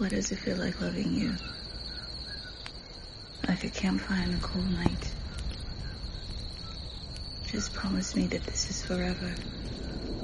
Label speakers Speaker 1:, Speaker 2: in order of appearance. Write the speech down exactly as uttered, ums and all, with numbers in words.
Speaker 1: What does it feel like loving you? Like a campfire on a cold night. Just promise me that this is forever.